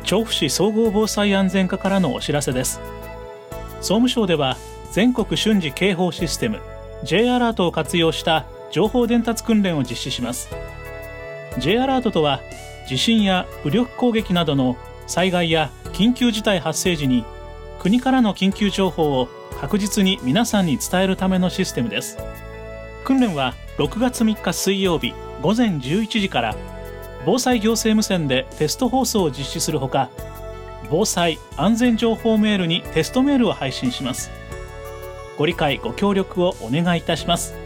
調布市総合防災安全課からのお知らせです。総務省では全国瞬時警報システム J アラートを活用した情報伝達訓練を実施します。 J アラートとは、地震や武力攻撃などの災害や緊急事態発生時に国からの緊急情報を確実に皆さんに伝えるためのシステムです。訓練は6月3日水曜日午前11時から防災行政無線でテスト放送を実施するほか、防災安全情報メールにテストメールを配信します。ご理解ご協力をお願いいたします。